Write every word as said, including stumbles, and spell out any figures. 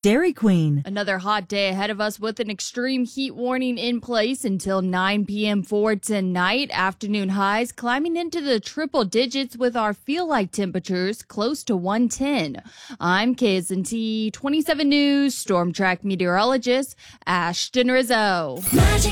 Dairy Queen. Another hot day ahead of us with an extreme heat warning in place until nine p.m. for tonight. Afternoon highs climbing into the triple digits with our feel-like temperatures close to one ten. I'm K S N T twenty-seven News Storm Track meteorologist Ashton Rizzo. Magic.